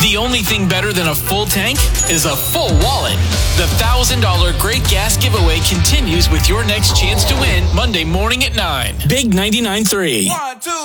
The only thing better than a full tank is a full wallet. The $1,000 Great Gas Giveaway continues with your next chance to win Monday morning at 9. Big 99.3. 1, 2.